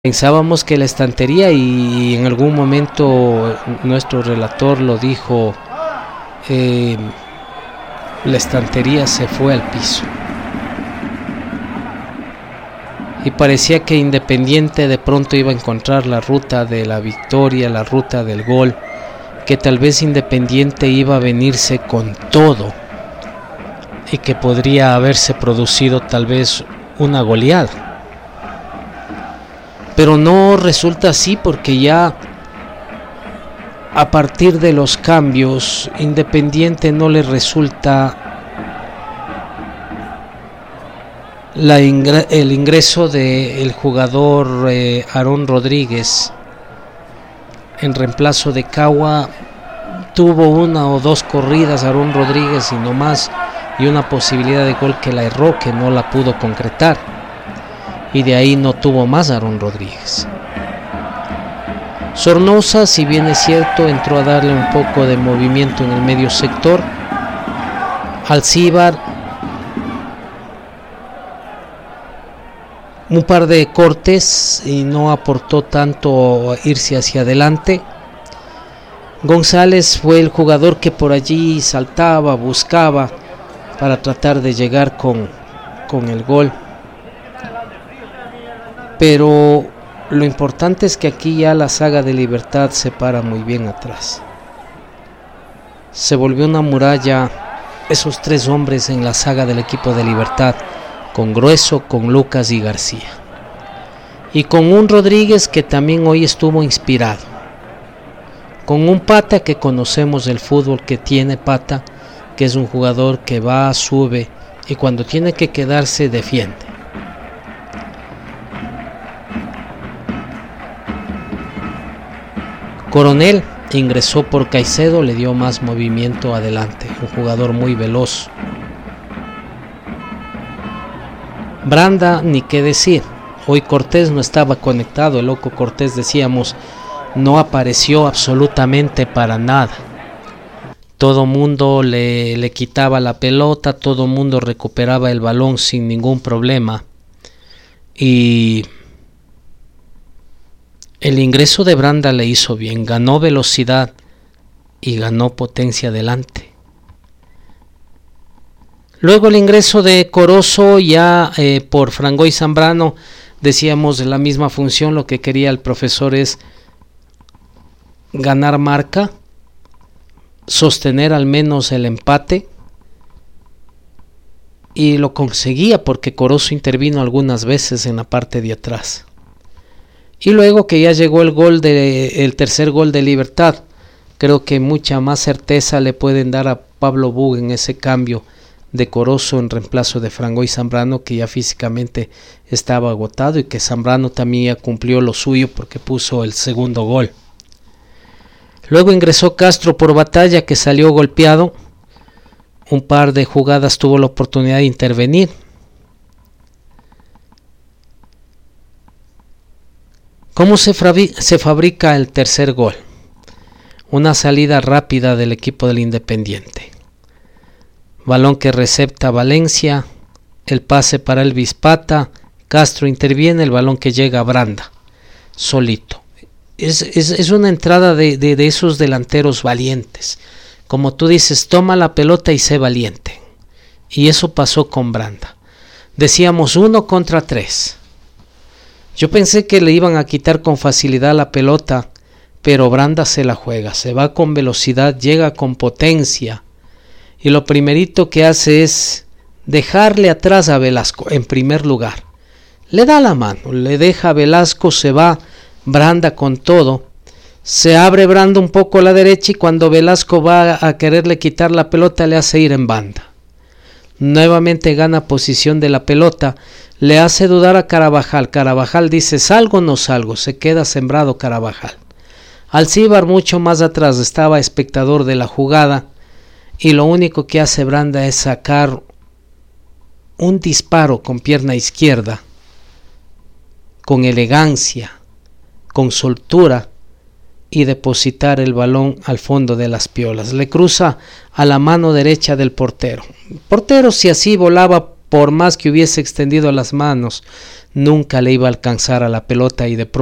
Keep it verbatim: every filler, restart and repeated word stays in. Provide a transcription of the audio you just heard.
Pensábamos que la estantería, y en algún momento nuestro relator lo dijo, eh, la estantería se fue al piso. Y parecía que Independiente de pronto iba a encontrar la ruta de la victoria, la ruta del gol, que tal vez Independiente iba a venirse con todo y que podría haberse producido tal vez una goleada. Pero no resulta así, porque ya a partir de los cambios Independiente no le resulta la ingre- el ingreso del jugador eh, Aarón Rodríguez en reemplazo de Cagua. Tuvo una o dos corridas Aarón Rodríguez y no más, y una posibilidad de gol que la erró, que no la pudo concretar, y de ahí no tuvo más Aarón Rodríguez. Sornosa, si bien es cierto, entró a darle un poco de movimiento en el medio sector. Alcíbar, un par de cortes y no aportó tanto irse hacia adelante. González fue el jugador que por allí saltaba, buscaba para tratar de llegar con, con el gol. Pero lo importante es que aquí ya la saga de Libertad se para muy bien atrás. Se volvió una muralla esos tres hombres en la saga del equipo de Libertad, con Grueso, con Lucas y García. Y con un Rodríguez que también hoy estuvo inspirado. Con un Pata que conocemos del fútbol que tiene Pata, que es un jugador que va, sube y cuando tiene que quedarse defiende. Coronel ingresó por Caicedo, le dio más movimiento adelante, un jugador muy veloz. Branda, ni qué decir, hoy Cortés no estaba conectado, el loco Cortés, decíamos, no apareció absolutamente para nada. Todo mundo le, le quitaba la pelota, todo mundo recuperaba el balón sin ningún problema. Y el ingreso de Branda le hizo bien, ganó velocidad y ganó potencia adelante. Luego el ingreso de Corozo ya eh, por Frangoy Zambrano, decíamos de la misma función, lo que quería el profesor es ganar marca, sostener al menos el empate, y lo conseguía porque Corozo intervino algunas veces en la parte de atrás. Y luego que ya llegó el gol de, el tercer gol de Libertad, creo que mucha más certeza le pueden dar a Pablo Bug en ese cambio de Corozo en reemplazo de Frangoy Zambrano, que ya físicamente estaba agotado, y que Zambrano también ya cumplió lo suyo porque puso el segundo gol. Luego ingresó Castro por Batalla, que salió golpeado, un par de jugadas tuvo la oportunidad de intervenir. ¿Cómo se, fabrica, se fabrica el tercer gol? Una salida rápida del equipo del Independiente. Balón que recepta Valencia, el pase para el Pata, Castro interviene, el balón que llega a Branda, solito. Es, es, es una entrada de, de, de esos delanteros valientes. Como tú dices, toma la pelota y sé valiente. Y eso pasó con Branda. Decíamos uno contra tres. Yo pensé que le iban a quitar con facilidad la pelota, pero Branda se la juega, se va con velocidad, llega con potencia, y lo primerito que hace es dejarle atrás a Velasco en primer lugar. Le da la mano, le deja a Velasco, se va Branda con todo, se abre Branda un poco a la derecha, y cuando Velasco va a quererle quitar la pelota le hace ir en banda. Nuevamente gana posición de la pelota, le hace dudar a Carabajal. Carabajal dice, ¿salgo o no salgo? Se queda sembrado Carabajal. Alcíbar mucho más atrás estaba espectador de la jugada, y lo único que hace Branda es sacar un disparo con pierna izquierda, con elegancia, con soltura, y depositar el balón al fondo de las piolas. Le cruza a la mano derecha del portero. El portero, si así volaba por más que hubiese extendido las manos, nunca le iba a alcanzar a la pelota y de pronto